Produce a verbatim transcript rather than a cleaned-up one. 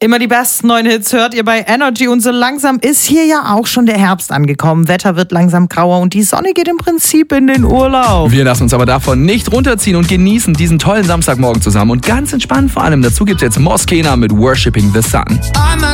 Immer die besten neuen Hits hört ihr bei Energy und so langsam ist hier ja auch schon der Herbst angekommen. Wetter wird langsam grauer und die Sonne geht im Prinzip in den Urlaub. Wir lassen uns aber davon nicht runterziehen und genießen diesen tollen Samstagmorgen zusammen und ganz entspannt vor allem. Dazu gibt's jetzt Moskena mit Worshipping the Sun.